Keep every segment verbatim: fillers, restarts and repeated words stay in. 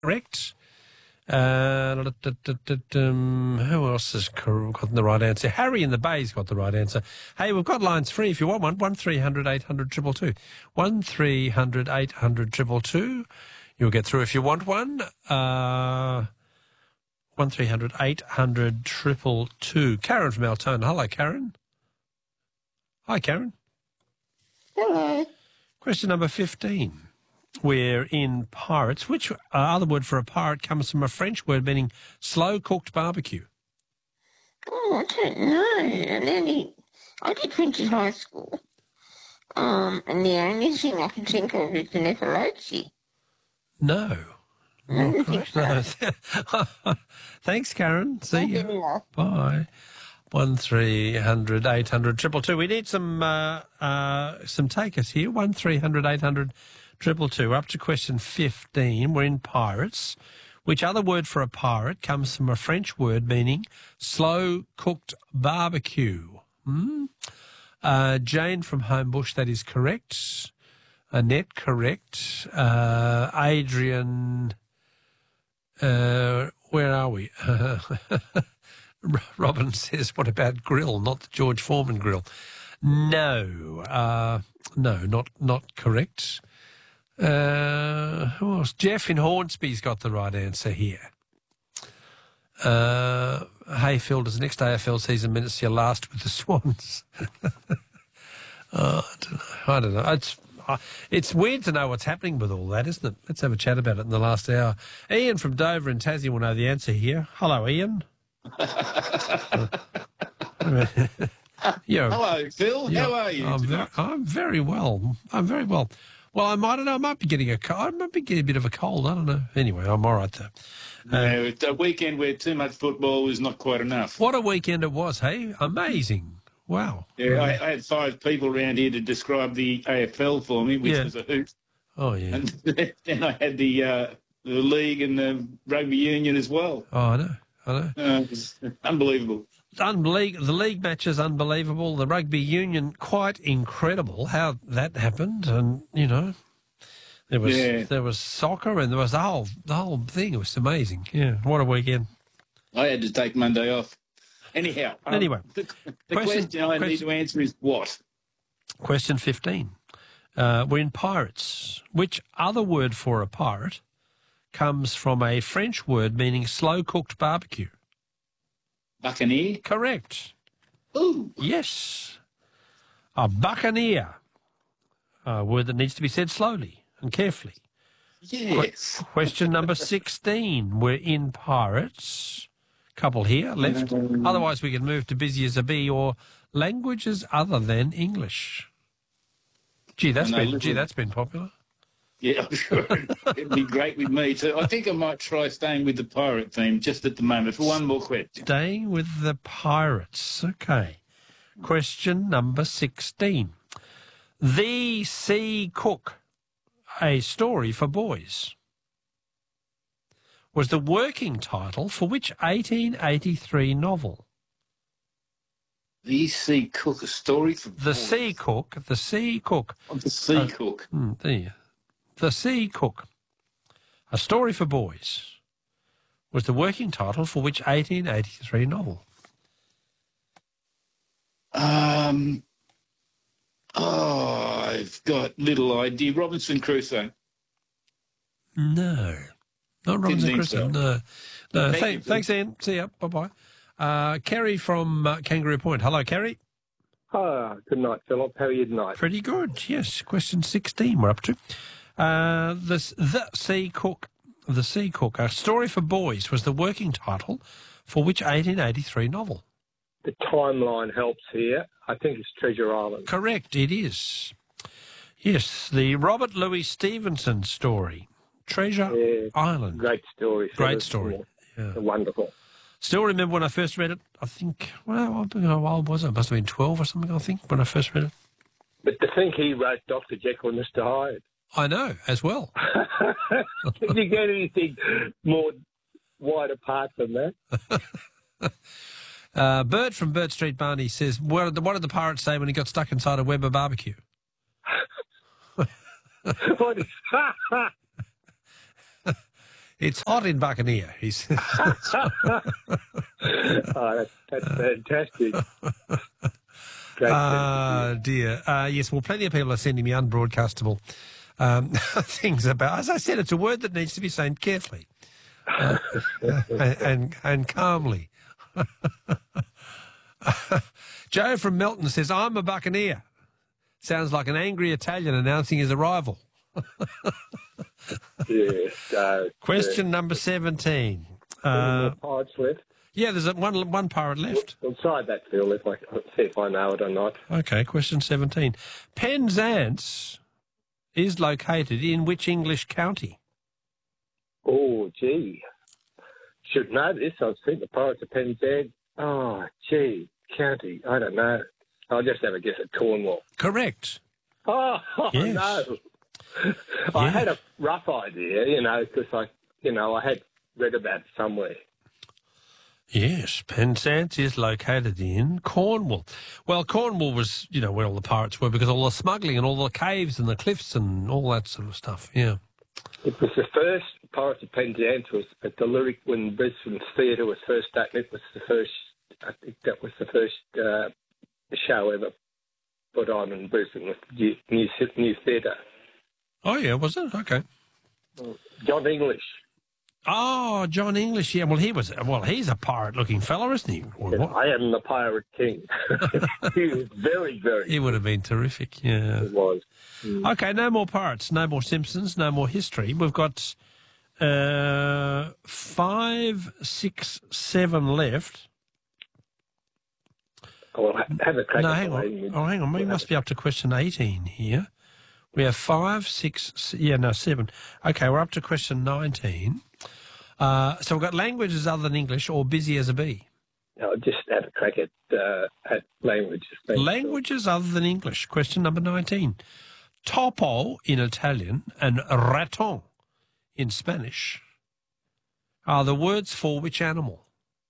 correct. Uh, um, who else has got the right answer? Harry in the Bay's got the right answer. Hey, we've got lines free if you want one. One three hundred eight hundred two two two. One three hundred eight hundred two two two. You'll get through if you want one. Uh, one three hundred eight hundred two two two. Karen from Altona. Hello, Karen. Hi, Karen. Hello. Question number fifteen. We're in pirates. Which uh, other word for a pirate comes from a French word meaning slow-cooked barbecue? Oh, I don't know. And then he, I did French in high school. Um, and the only thing I can think of is the Neferozi. No. Not correct. No. Thanks, Karen. See you. Bye. One three hundred eight hundred triple two. We need some uh, uh, some takers here. One three hundred eight hundred triple two. Up to question fifteen. We're in pirates. Which other word for a pirate comes from a French word meaning slow cooked barbecue? Hmm? Uh, Jane from Homebush, that is correct. Annette, correct. Uh, Adrian, uh, where are we? Robin says, what about grill, not the George Foreman grill? No, uh, no, not not correct. Uh, who else? Jeff in Hornsby's got the right answer here. Uh, Hayfielders, next A F L season minutes, your last with the Swans. oh, I don't know. I don't know. It's, uh, it's weird to know what's happening with all that, isn't it? Let's have a chat about it in the last hour. Ian from Dover and Tassie will know the answer here. Hello, Ian. Hello, Phil. How are you? I'm very, I'm very well. I'm very well. Well, I might, I don't know, I might be getting a cold. I might be getting a bit of a cold. I don't know. Anyway, I'm all right, though. Uh, no, it's a weekend where too much football is not quite enough. What a weekend it was, hey? Amazing. Wow. Yeah, I, I had five people around here to describe the A F L for me, which yeah. was a hoot. Oh, yeah. And then I had the, uh, the league and the rugby union as well. Oh, I know. I know. Uh, it was unbelievable. Unbelievable. The league matches unbelievable. The rugby union quite incredible. How that happened, and you know, there was yeah. there was soccer and there was the whole the whole thing. It was amazing. Yeah, what a weekend. I had to take Monday off. Anyhow. Um, anyway, the, the question, question I question, need to answer is what? Question fifteen. Uh, we're in pirates. Which other word for a pirate comes from a French word meaning slow cooked barbecue? Buccaneer? Correct. Ooh. Yes. A buccaneer. A word that needs to be said slowly and carefully. Yes. Qu- question number sixteen. We're in pirates. Couple here left. Um, Otherwise, we can move to busy as a bee or languages other than English. Gee, that's been, gee, that's been popular. Yeah, I'm sure it'd be great with me too. I think I might try staying with the pirate theme just at the moment for one more question. Staying with the pirates. Okay. Question number sixteen. The Sea Cook, a story for boys, was the working title for which eighteen eighty-three novel? The Sea Cook, a story for boys. The Sea Cook, the Sea Cook. Oh, the Sea uh, Cook. Mm, there. The Sea Cook, a story for boys, was the working title for which eighteen eighty-three novel? Um, oh, I've got little idea. Robinson Crusoe. No, not Robinson Crusoe. So. No, no. Thank Thank, thanks, Ian. See ya. Bye bye. Uh, Kerry from uh, Kangaroo Point. Hello, Kerry. Oh, good night, Philip. How are you tonight? Pretty good. Yes. Question sixteen. We're up to. Uh, this, the Sea Cook, The Sea Cook, a story for boys, was the working title for which eighteen eighty-three novel? The timeline helps here. I think it's Treasure Island. Correct, it is. Yes, the Robert Louis Stevenson story, Treasure yeah, Island. Great story. Great story. Yeah. Wonderful. Still remember when I first read it. I think, well, I don't know how old was I? I must have been twelve or something, I think, when I first read it. But to think he wrote Doctor Jekyll and Mister Hyde. I know, as well. Did you get anything more wide apart than that? uh, Bert from Burt Street Barney says, what did, the, what did the pirate say when he got stuck inside a Weber barbecue? What is It's hot in Buccaneer, he says. Oh, that's, that's fantastic. Great Ah, dear. Uh, yes, well, plenty of people are sending me unbroadcastable um, things about. As I said, it's a word that needs to be said carefully uh, and, and and calmly. Joe from Melton says, "I'm a Buccaneer." Sounds like an angry Italian announcing his arrival. Yes. Uh, Question number seventeen. yeah. Uh, Pirates left. yeah, there's a, one one pirate left. We'll try that, Phil, if I see if I know it or not. Okay, question seventeen. Penzance is located in which English county? Oh, gee. Should know this. I've seen the Pirates of Penzance. Oh, gee. County. I don't know. I'll just have a guess at Cornwall. Correct. Oh, Yes. no. I Yeah. had a rough idea, you know, because I, you know, I had read about it somewhere. Yes, Penzance is located in Cornwall. Well, Cornwall was, you know, where all the pirates were because all the smuggling and all the caves and the cliffs and all that sort of stuff, yeah. It was the first Pirates of Penzance was at the Lyric when Brisbane Theatre was first starting. It was the first, I think that was the first uh, show ever put on in Brisbane with New, new, new Theatre. Oh, yeah, was it? Okay. John English. Oh, John English, yeah. Well, he was, well, he's a pirate-looking fella, isn't he? Or what? I am the Pirate King. He was very, very He would have been terrific, yeah. good. Was. Okay, no more pirates, no more Simpsons, no more history. We've got uh, five, six, seven left. Well, have a crack No, at hang the on. way. Oh, hang on. We must be up to question eighteen here. We have five, six, s- yeah, no, seven. Okay, we're up to question nineteen. Uh, so we've got languages other than English or busy as a bee. I'll just have a crack at, uh, at languages. Languages other than English. Question number nineteen. Topo in Italian and raton in Spanish are the words for which animal?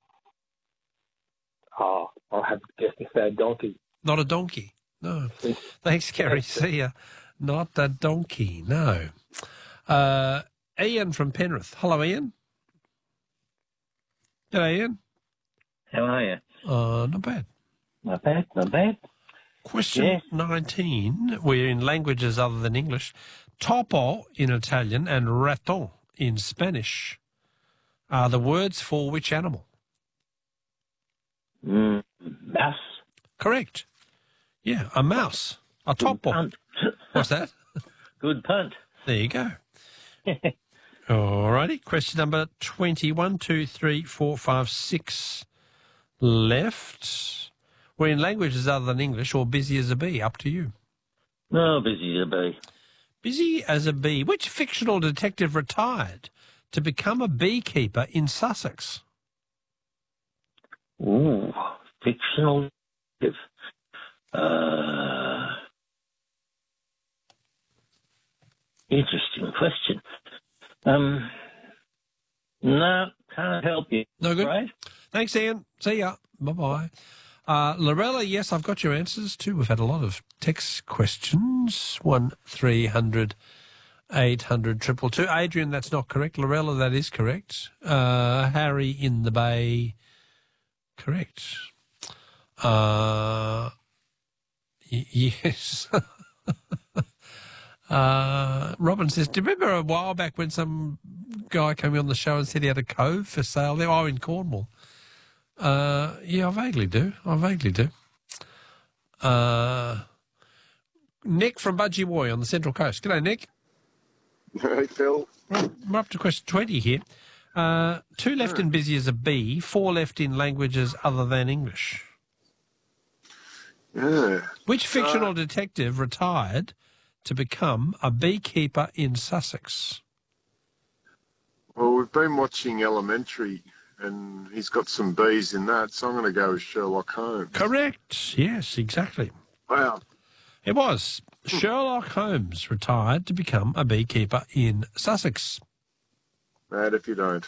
Oh, I'll have to guess and say donkey. Not a donkey. No. Thanks, Gary. See ya. Not a donkey. No. Uh, Ian from Penrith. Hello, Ian. G'day, Ian. How are you? Uh, not bad. Not bad, not bad. Question Yeah. nineteen. We're in languages other than English. Topo in Italian and raton in Spanish are the words for which animal? Mm, mouse. Correct. Yeah, a mouse. A topo. Punt. What's that? Good punt. There you go. All righty. Question number twenty. One, two, three, four, five, six left. We're in languages other than English or busy as a bee. Up to you. No, busy to be. Busy as a bee. Which fictional detective retired to become a beekeeper in Sussex? Ooh, fictional. Uh, interesting question. Um, no, can't help you. No good. Right? Thanks, Ian. See ya. Bye-bye. Uh, Lorella, yes, I've got your answers too. We've had a lot of text questions. One, three hundred, eight hundred, triple two. Adrian, that's not correct. Lorella, that is correct. Uh, Harry in the Bay, correct. Uh, y- yes. uh, Robin says, do you remember a while back when some guy came on the show and said he had a cove for sale there? Oh, in Cornwall. Uh, yeah, I vaguely do. I vaguely do. Uh, Nick from Budgie Boy on the Central Coast. G'day, Nick. Hey, Phil. Well, we're up to question twenty here. Uh, two left in busy as a bee, four left in languages other than English. Yeah. Which fictional detective retired to become a beekeeper in Sussex? Well, we've been watching Elementary, and he's got some bees in that, so I'm going to go with Sherlock Holmes. Correct. Yes, exactly. Wow. It was. Sherlock Holmes retired to become a beekeeper in Sussex. Mad if you don't.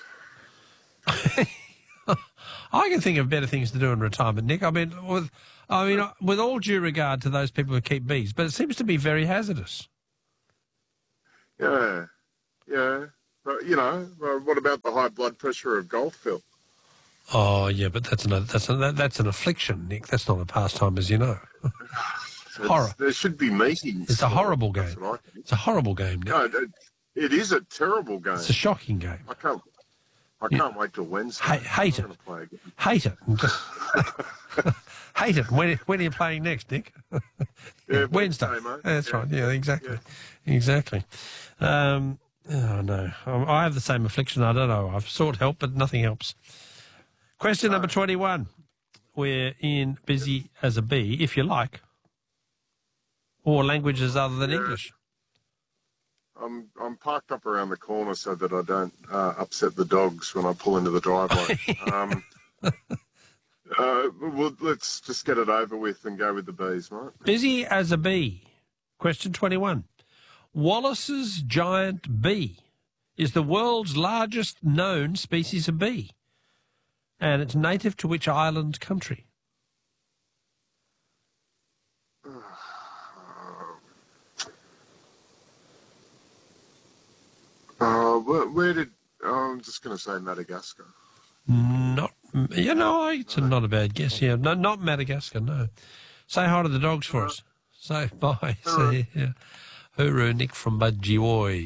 I can think of better things to do in retirement, Nick. I mean, with, I mean, with all due regard to those people who keep bees, but it seems to be very hazardous. Yeah. Yeah. But, you know, uh, what about the high blood pressure of golf, Phil? Oh, yeah, but that's an, that's, an, that, that's an affliction, Nick. That's not a pastime, as you know. It's, Horror. There should be meetings. It's a horrible game. That's what I think. It's a horrible game, Nick. No, it, it is a terrible game. It's a shocking game. I can't. I can't wait till Wednesday. Ha- hate I'm it. gonna play again. Hate it. Just hate it. When, when are you playing next, Nick? Yeah, Wednesday. Wednesday, mate. That's Yeah. right. Yeah, exactly. Exactly. Um, oh, no. I have the same affliction. I don't know. I've sought help, but nothing helps. Question number twenty-one. We're in busy as a bee, if you like, or languages other than Yeah. English. I'm I'm parked up around the corner so that I don't uh, upset the dogs when I pull into the driveway. um, uh, well, let's just get it over with and go with the bees, mate. Busy as a bee. Question twenty-one. Wallace's giant bee is the world's largest known species of bee, and it's native to which island country? Uh, where, where did... Oh, I'm just going to say Madagascar. Not, you know, it's not a bad guess. Yeah, no, not Madagascar. No. Say hi to the dogs for us. Say bye. Say yeah. Hooroo, Nick from Budgie.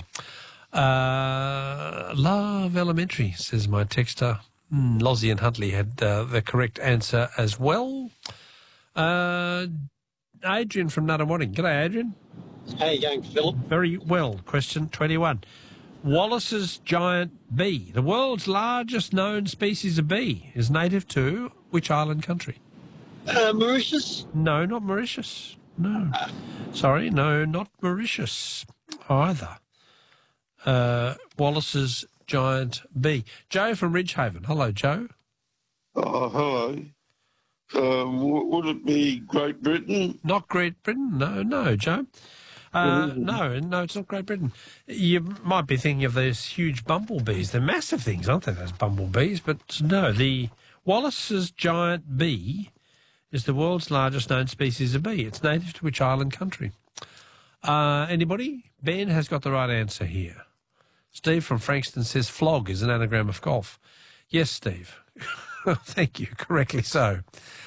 Uh, Love Elementary, says my texter. Mm, Lozzie and Huntley had uh, the correct answer as well. Uh, Adrian from Nuttawading. G'day, Adrian. How you going, Philip? Very well. Question twenty-one. Wallace's giant bee, the world's largest known species of bee, is native to which island country? Uh, Mauritius? No, not Mauritius. No. Sorry, no, not Mauritius either. Uh, Wallace's giant bee. Joe from Ridgehaven. Hello, Joe. Oh, hello. Um, w- would it be Great Britain? Not Great Britain. No, no, Joe. Uh, no, no, it's not Great Britain. You might be thinking of those huge bumblebees. They're massive things, aren't they, those bumblebees? But no, the Wallace's giant bee is the world's largest known species of bee. It's native to which island country? Uh, anybody? Ben has got the right answer here. Steve from Frankston says flog is an anagram of golf. Yes, Steve. Thank you. Correctly so.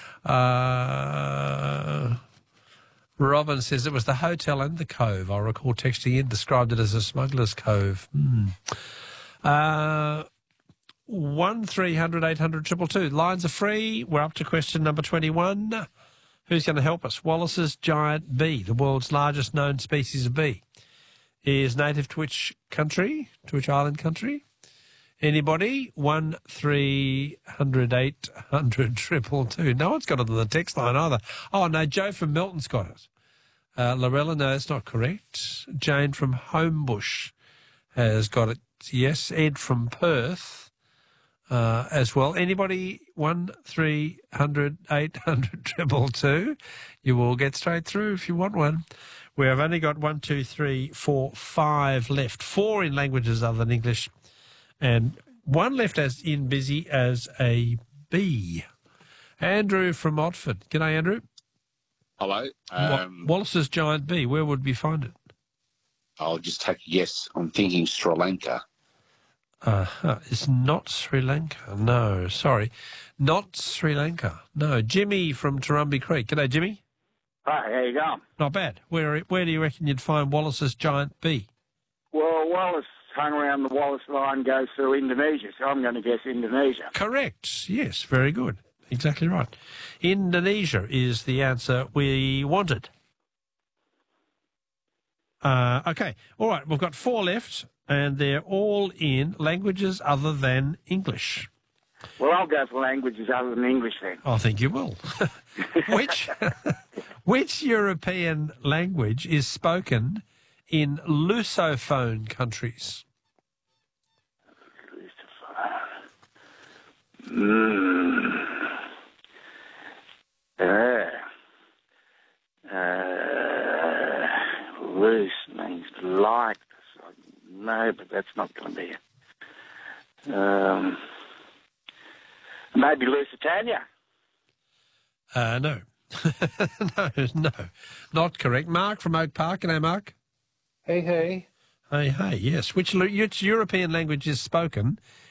Uh... Robin says it was the hotel and the cove. I recall texting in, described it as a smuggler's cove. Hmm. Uh, one three hundred eight hundred triple two. Lines are free. We're up to question number twenty-one. Who's going to help us? Wallace's giant bee, the world's largest known species of bee, is native to which country? To which island country? Anybody? One three hundred eight hundred triple two. No one's got it on the text line either. Oh, no, Joe from Melton's got it. Uh, Lorella, no, that's not correct. Jane from Homebush has got it. Yes, Ed from Perth uh, as well. Anybody? One three hundred eight hundred triple two. You will get straight through if you want one. We have only got one, two, three, four, five left. Four in languages other than English. And one left as in busy as a bee. Andrew from Otford. G'day, Andrew. Hello. Um, Wallace's giant bee, where would we find it? I'll just take a guess. I'm thinking Sri Lanka. Uh-huh. It's not Sri Lanka. No, sorry. Not Sri Lanka. No. Jimmy from Turumbi Creek. G'day, Jimmy. Hi, how you going? Not bad. Where, where do you reckon you'd find Wallace's giant bee? Well, Wallace hung around the Wallace line, goes through Indonesia, so I'm going to guess Indonesia. Correct. Yes, very good. Exactly right. Indonesia is the answer we wanted. Uh, okay. All right. We've got four left, and they're all in languages other than English. Well, I'll go for languages other than English then. I think you will. which, which European language is spoken in Lusophone countries? Mm. Uh, uh, loose means like. No, but that's not going to be it. Um, maybe Lusitania. Uh, no. no, no. Not correct. Mark from Oak Park. G'day, Mark. Hey, hey. Hey, hey, yes. Which, which European language is spoken